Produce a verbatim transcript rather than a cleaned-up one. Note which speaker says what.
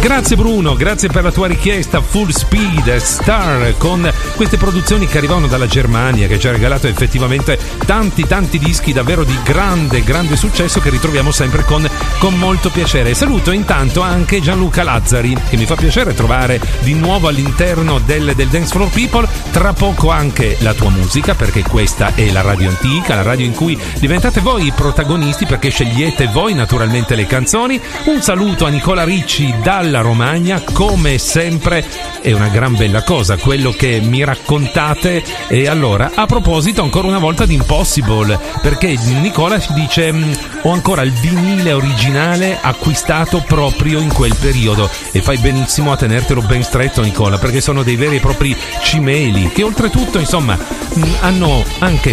Speaker 1: Grazie Bruno, grazie per la tua richiesta. Full Speed Star, con queste produzioni che arrivavano dalla Germania, che ci ha regalato effettivamente tanti tanti dischi davvero di grande grande successo, che ritroviamo sempre con, con molto piacere. Saluto intanto anche Gianluca Lazzari, che mi fa piacere trovare di nuovo all'interno del, del Dance Floor People. Tra poco anche la tua musica, perché questa è la radio antica, la radio in cui diventate voi i protagonisti, perché scegliete voi naturalmente le canzoni. Un saluto a Nicola Ricci dalla Romagna, come sempre è una gran bella cosa quello che mi raccontate. E allora, a proposito ancora una volta di Impossible, perché Nicola ci dice: ho ancora il vinile originale acquistato proprio in quel periodo, e fai benissimo a tenertelo ben stretto, Nicola, perché sono dei veri e propri cimeli che oltretutto insomma hanno anche